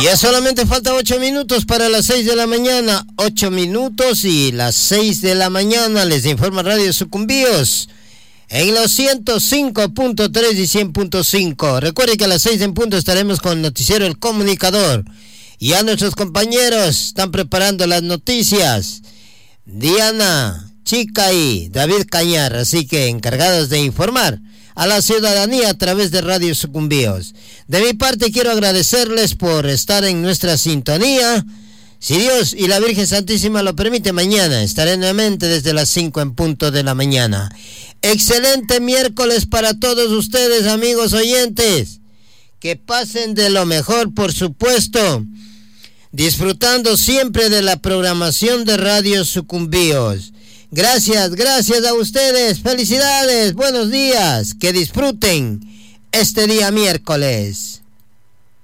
Ya solamente falta 8 minutos para las 6 de la mañana. 8 minutos y las 6 de la mañana. Les informa Radio Sucumbíos en los 105.3 y 100.5. Recuerde que a las 6 en punto estaremos con el noticiero El Comunicador. Ya nuestros compañeros están preparando las noticias. Diana, Chica y David Cañar, así que encargados de informar a la ciudadanía a través de Radio Sucumbíos. De mi parte quiero agradecerles por estar en nuestra sintonía. Si Dios y la Virgen Santísima lo permite, mañana estaré nuevamente desde las 5 en punto de la mañana. Excelente miércoles para todos ustedes, amigos oyentes. Que pasen de lo mejor, por supuesto, disfrutando siempre de la programación de Radio Sucumbíos. Gracias a ustedes, felicidades, buenos días, que disfruten este día miércoles.